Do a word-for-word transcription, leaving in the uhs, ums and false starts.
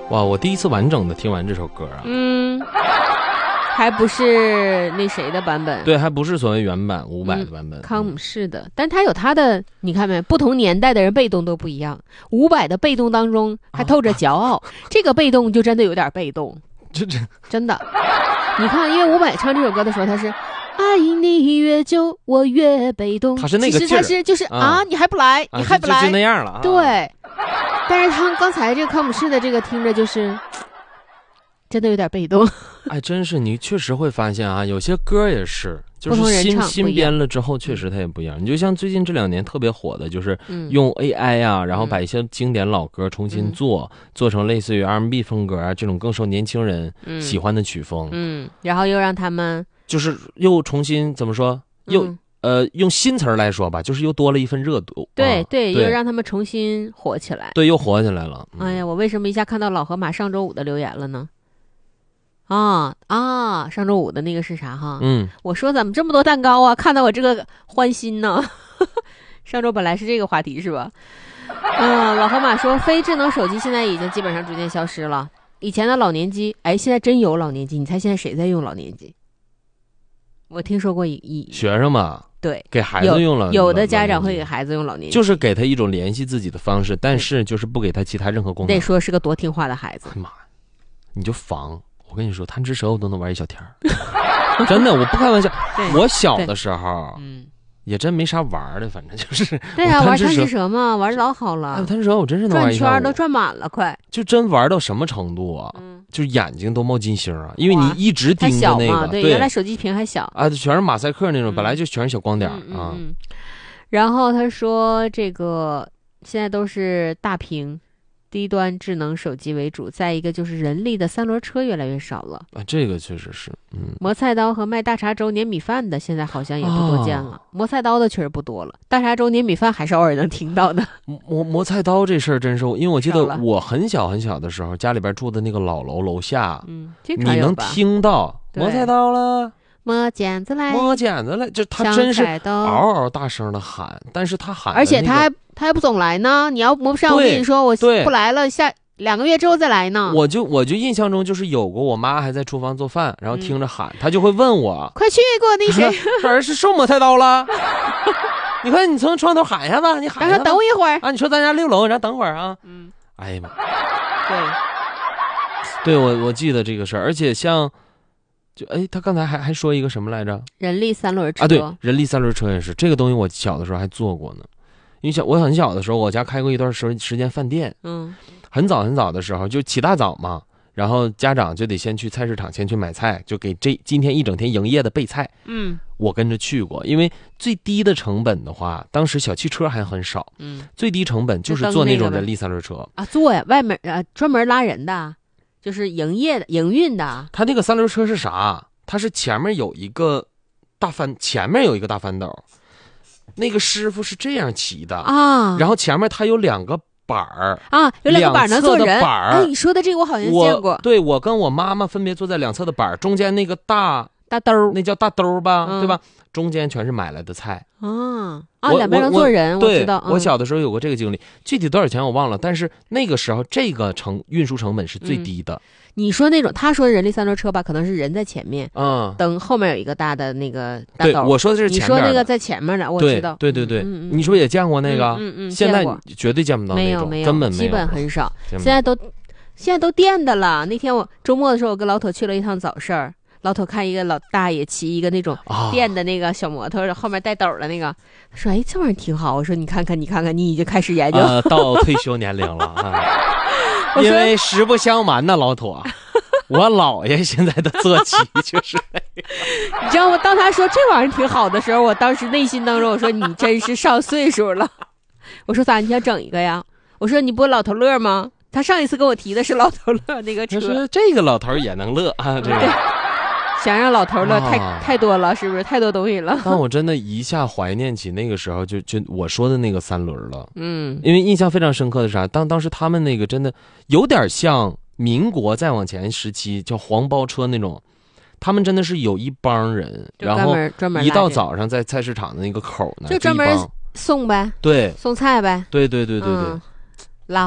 哇，我第一次完整的听完这首歌啊。 嗯，还不是那谁的版本？ 对，还不是所谓原版伍佰的版本， 嗯、康姆士的，但他有他的，你看没？不同年代的人被动都不一样。伍佰的被动当中还透着骄傲，啊、这个被动就真的有点被动， 这这真的。你看，因为伍佰唱这首歌的时候，他是爱你越久，我越被动。 他是那个劲儿， 其实他是就是啊, 啊，你还不来， 啊、 你还不来， 就, 就, 就那样了、啊。 对。但是他刚才这个康姆士的这个听着就是真的有点被动。 哎，真是你确实会发现啊，有些歌也是就是新新编了之后确实它也不一样。你就像最近这两年特别火的就是用 A I 啊、嗯、然后把一些经典老歌重新做、嗯、做成类似于 R and B 风格啊这种更受年轻人喜欢的曲风。 嗯, 嗯，然后又让他们就是又重新怎么说又、嗯呃，用新词儿来说吧，就是又多了一份热度。 对、 啊、 对，又让他们重新火起来。 对，又火起来了。 嗯、哎呀，我为什么一下看到老河马上周五的留言了呢？啊啊，上周五的那个是啥哈？ 嗯， 我说怎么这么多蛋糕啊？看到我这个欢心呢。上周本来是这个话题是吧？嗯，老河马说非智能手机现在已经基本上逐渐消失了。以前的老年机，哎，现在真有老年机。你猜现在谁在用老年机？我听说过一一学生嘛。 对， 给孩子用了， 有, 有的家长会给孩子用老年机， 就是给他一种联系自己的方式，但是就是不给他其他任何功能。 得说是个多听话的孩子。 妈，你就防！我跟你说，贪吃蛇我都能玩一小天儿，真的，我不开玩笑。我小的时候，嗯，也真没啥玩的，反正就是。 对啊，玩贪吃蛇嘛，玩老好了。 哎，贪吃蛇我真是能玩一下午， 转圈都转满了，快。 就真玩到什么程度啊？嗯。就是眼睛都冒金星啊，因为你一直盯着那个， 对，原来手机屏还小啊，全是马赛克那种，嗯、本来就全是小光点、 嗯、 啊、 嗯。然后他说，这个现在都是大屏、低端智能手机为主，再一个就是人力的三轮车越来越少了啊，这个确实是，嗯。 磨菜刀和卖大碴粥、碾米饭的，现在好像也不多见了。哦、磨菜刀的确实不多了，大碴粥、碾米饭还是偶尔能听到的。 磨磨菜刀这事儿真是，因为我记得我很小很小的时候，家里边住的那个老楼楼下， 嗯， 你能听到磨菜刀了， 磨剪子来， 磨剪子来，就他真是嗷嗷大声的喊，但是他喊、那个， 而且他还他还不总来呢。你要磨不上，我跟你说，我不来了，下两个月之后再来呢。 我就我就印象中就是有过我妈还在厨房做饭，然后听着喊，她、嗯、就会问我， 快去给我那谁， 这儿是收磨菜刀了。你看你从窗头喊一下吧，你喊一下吧， 然后等我一会儿啊！你说咱家六楼，然后等会儿啊。 嗯， 哎呀妈， 对， 对我我记得这个事儿，而且像，就哎，他刚才还还说一个什么来着？ 人力三轮车啊，对，人力三轮车也是这个东西，我小的时候还做过呢。因为小我很小的时候，我家开过一段时时间饭店， 嗯， 很早很早的时候就起大早嘛。然后家长就得先去菜市场，先去买菜，就给这今天一整天营业的备菜。 嗯， 我跟着去过，因为最低的成本的话，当时小汽车还很少。 嗯， 最低成本就是坐那种人力三轮车啊，坐呀，外面啊专门拉人的，就是营业的、营运的。 他那个三轮车是啥？它是前面有一个大翻，前面有一个大翻斗，那个师傅是这样骑的啊， 然后前面他有两个。板儿啊，有两个板能坐人。 板儿， 哎，你说的这个我好像见过。 对，我跟我妈妈分别坐在两侧的板儿，中间那个大大兜， 那叫大兜吧， 嗯、 对吧？中间全是买来的菜。 啊啊，两边能坐人，我知道。 对，我小的时候有过这个经历，具体多少钱我忘了，但是那个时候这个成运输成本是最低的。 嗯、你说那种，他说人力三轮车吧，可能是人在前面， 嗯， 等后面有一个大的那个大兜。对，我说的是前面的。 你说那个在前面的，我知道。 对对对对， 嗯嗯、 你是不是也见过那个？ 嗯嗯，嗯现在绝对见不到那种， 没有没有， 根本没有， 基本很少。现在都现在都电的了。那天我周末的时候，我跟老头去了一趟早市儿。老头看一个老大爷骑一个那种电的那个小摩托，啊、后面带斗的那个，他说：“哎，这玩意儿挺好。”我说：“你看看，你看看，你已经开始研究， 呃、到退休年龄了啊。”因为实不相瞒呢，老土，我姥爷现在的坐骑就是那个。 你知道吗？当他说这玩意儿挺好的时候，我当时内心当中我说：“你真是上岁数了。”我说：“咋？你想整一个呀？”我说：“你不老头乐吗？”他上一次跟我提的是老头乐那个车， 就是这个老头也能乐啊，这个。 想让老头乐太、啊、太多了，是不是太多东西了？ 但我真的一下怀念起那个时候就就我说的那个三轮了。 嗯， 因为印象非常深刻的是啥？当当时他们那个真的有点像民国再往前时期叫黄包车那种，他们真的是有一帮人，然后一到早上在菜市场的那个口呢， 就专门送呗， 对， 送菜呗， 对对对对对。 嗯